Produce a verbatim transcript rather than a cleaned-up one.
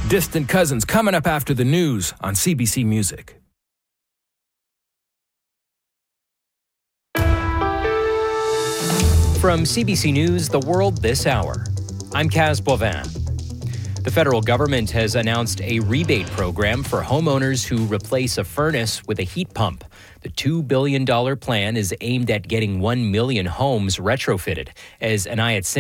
Distant Cousins coming up after the news on C B C Music. From C B C News, The World This Hour, I'm Kaz Bovin. The federal government has announced a rebate program for homeowners who replace a furnace with a heat pump. The two billion dollars plan is aimed at getting one million homes retrofitted. As Anayat Singh